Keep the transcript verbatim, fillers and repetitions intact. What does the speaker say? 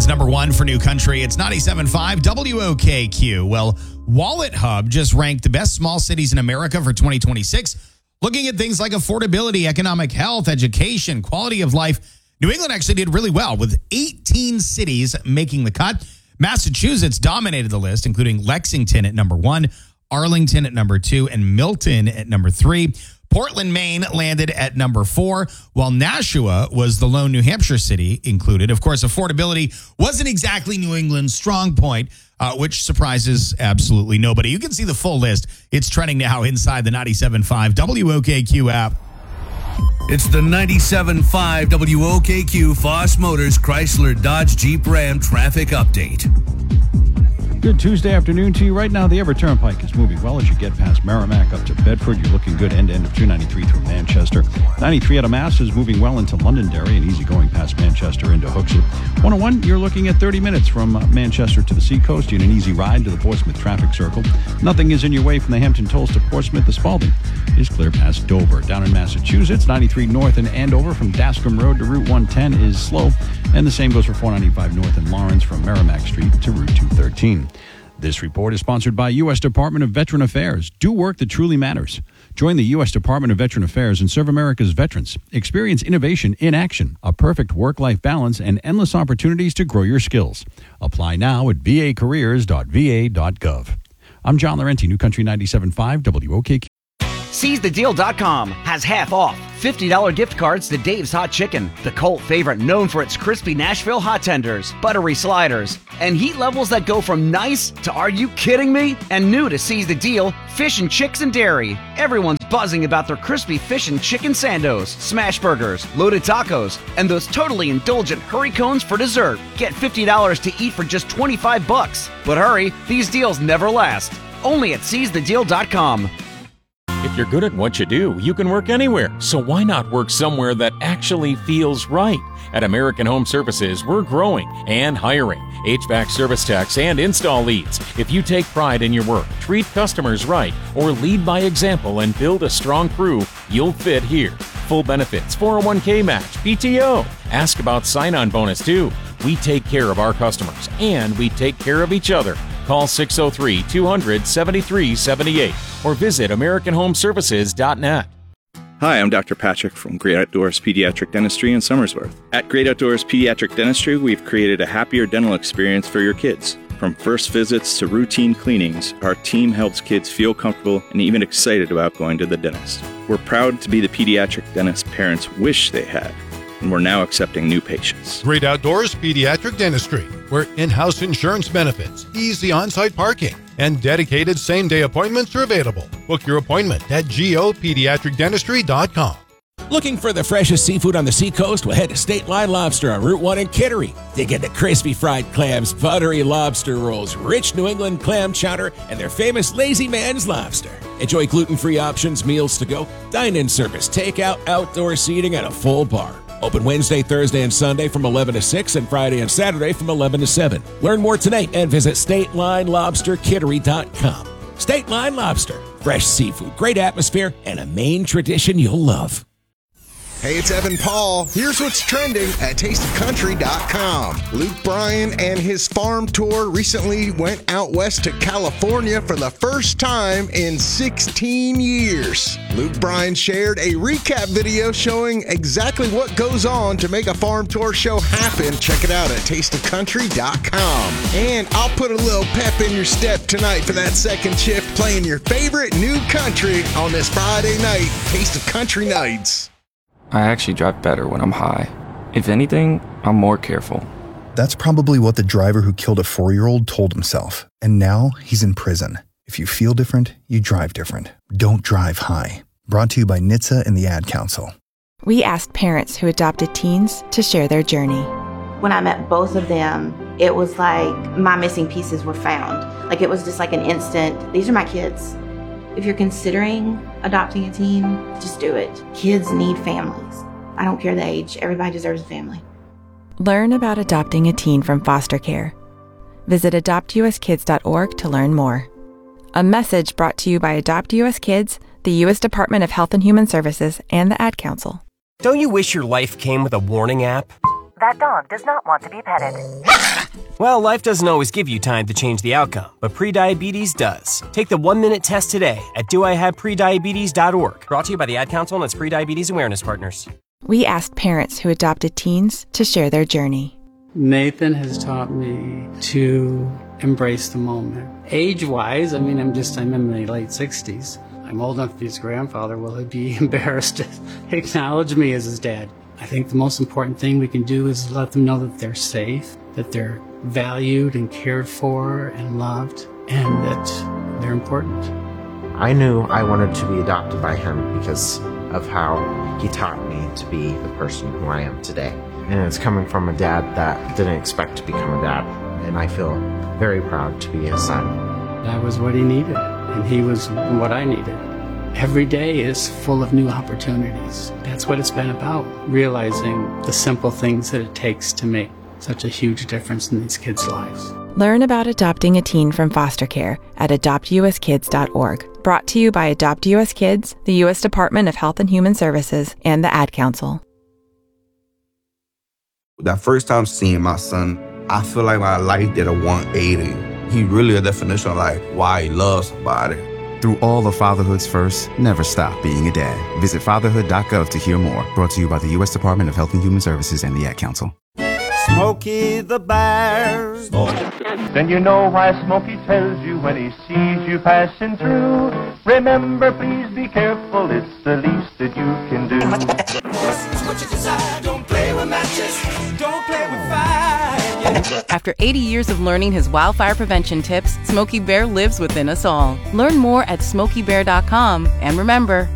remains number one for New Country. It's ninety-seven point five W O K Q. Well, Wallet Hub just ranked the best small cities in America for twenty twenty-six, looking at things like affordability, economic health, education, quality of life. New England actually did really well, with eighteen cities making the cut. Massachusetts dominated the list, including Lexington at number one, Arlington at number two, and Milton at number three. Portland, Maine landed at number four, while Nashua was the lone New Hampshire city included. Of course, affordability wasn't exactly New England's strong point, uh, which surprises absolutely nobody. You can see the full list. It's trending now inside the ninety-seven point five W O K Q app. It's the ninety-seven point five W O K Q Foss Motors Chrysler Dodge Jeep Ram traffic update. Good Tuesday afternoon to you. Right now, the Ever Turnpike is moving well as you get past Merrimack up to Bedford. You're looking good end-to-end of two ninety-three through Manchester. ninety-three out of Mass is moving well into Londonderry and easy going past Manchester into Hooksett. one oh one, you're looking at thirty minutes from uh, Manchester to the Seacoast. You get an easy ride to the Portsmouth traffic circle. Nothing is in your way from the Hampton Tolls to Portsmouth. The Spalding is clear past Dover. Down in Massachusetts, ninety-three north in Andover from Dascombe Road to Route one ten is slow. And the same goes for four ninety-five north in Lawrence from Merrimack Street to Route two thirteen. This report is sponsored by U S Department of Veteran Affairs. Do work that truly matters. Join the U S Department of Veteran Affairs and serve America's veterans. Experience innovation in action, a perfect work-life balance, and endless opportunities to grow your skills. Apply now at v a careers dot v a dot gov. I'm John Laurenti, New Country ninety-seven point five W O K Q. Seize the deal dot com has half off fifty dollars gift cards to Dave's Hot Chicken, the cult favorite known for its crispy Nashville hot tenders, buttery sliders, and heat levels that go from nice to are you kidding me? And new to Seize the Deal, fish and chicks and dairy. Everyone's buzzing about their crispy fish and chicken sandos, smash burgers, loaded tacos, and those totally indulgent hurry cones for dessert. Get fifty dollars to eat for just twenty-five bucks. But hurry, these deals never last. Only at Seize the Deal dot com. If you're good at what you do, you can work anywhere. So why not work somewhere that actually feels right? At American Home Services, we're growing and hiring H V A C service techs and install leads. If you take pride in your work, treat customers right, or lead by example and build a strong crew, you'll fit here. Full benefits, four oh one k match, P T O. Ask about sign-on bonus too. We take care of our customers, and we take care of each other. Call six oh three, two hundred, seventy-three seventy-eight or visit american home services dot net. Hi, I'm Doctor Patrick from Great Outdoors Pediatric Dentistry in Somersworth. At Great Outdoors Pediatric Dentistry, we've created a happier dental experience for your kids. From first visits to routine cleanings, our team helps kids feel comfortable and even excited about going to the dentist. We're proud to be the pediatric dentist parents wish they had, and we're now accepting new patients. Great Outdoors Pediatric Dentistry, where in-house insurance benefits, easy on-site parking, and dedicated same-day appointments are available. Book your appointment at go pediatric dentistry dot com. Looking for the freshest seafood on the seacoast? Well, head to State Line Lobster on Route one in Kittery. Dig into crispy fried clams, buttery lobster rolls, rich New England clam chowder, and their famous Lazy Man's Lobster. Enjoy gluten-free options, meals to go, dine-in service, takeout, outdoor seating, and a full bar. Open Wednesday, Thursday, and Sunday from eleven to six and Friday and Saturday from eleven to seven. Learn more tonight and visit state line lobster kittery dot com. State Line Lobster. Fresh seafood, great atmosphere, and a Maine tradition you'll love. Hey, it's Evan Paul. Here's what's trending at taste of country dot com. Luke Bryan and his farm tour recently went out west to California for the first time in sixteen years. Luke Bryan shared a recap video showing exactly what goes on to make a farm tour show happen. Check it out at taste of country dot com. And I'll put a little pep in your step tonight for that second shift playing your favorite new country on this Friday night, Taste of Country Nights. I actually drive better when I'm high. If anything, I'm more careful. That's probably what the driver who killed a four-year-old told himself. And now he's in prison. If you feel different, you drive different. Don't drive high. Brought to you by N H T S A and the Ad Council. We asked parents who adopted teens to share their journey. When I met both of them, it was like my missing pieces were found. Like it was just like an instant, these are my kids. If you're considering adopting a teen, just do it. Kids need families. I don't care the age. Everybody deserves a family. Learn about adopting a teen from foster care. Visit adopt u s kids dot org to learn more. A message brought to you by Adopt U S Kids, the U S Department of Health and Human Services, and the Ad Council. Don't you wish your life came with a warning app? That dog does not want to be petted. Well, life doesn't always give you time to change the outcome, but prediabetes does. Take the one-minute test today at do I have prediabetes dot org. Brought to you by the Ad Council and its Prediabetes Awareness Partners. We asked parents who adopted teens to share their journey. Nathan has taught me to embrace the moment. Age-wise, I mean, I'm just, I'm in my late sixties. I'm old enough to be his grandfather. Will he be embarrassed to acknowledge me as his dad? I think the most important thing we can do is let them know that they're safe, that they're valued and cared for and loved, and that they're important. I knew I wanted to be adopted by him because of how he taught me to be the person who I am today. And it's coming from a dad that didn't expect to become a dad, and I feel very proud to be his son. That was what he needed, and he was what I needed. Every day is full of new opportunities. That's what it's been about, realizing the simple things that it takes to make such a huge difference in these kids' lives. Learn about adopting a teen from foster care at adopt u s kids dot org. Brought to you by Adopt U S Kids, the U S Department of Health and Human Services, and the Ad Council. That first time seeing my son, I feel like my life did a one eighty. He really a definition of like why he loves somebody. Through all of fatherhood's first, never stop being a dad. Visit fatherhood dot gov to hear more. Brought to you by the U S Department of Health and Human Services and the Ad Council. Smokey the Bear. Then you know why Smokey tells you when he sees you passing through. Remember, please be careful, it's the least that you can do. What you desire, don't play with matches, don't play with fire. After eighty years of learning his wildfire prevention tips, Smokey Bear lives within us all. Learn more at smokey bear dot com, and remember,